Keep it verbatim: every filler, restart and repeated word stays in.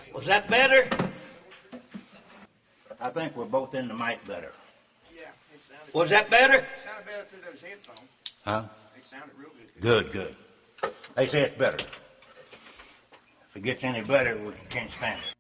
Was that better? I think we're both in the mic better. Yeah, it sounded, Was that better? it sounded better through those headphones. Huh? It sounded real good. Good, good. They say it's better. If it gets any better, we can't stand it.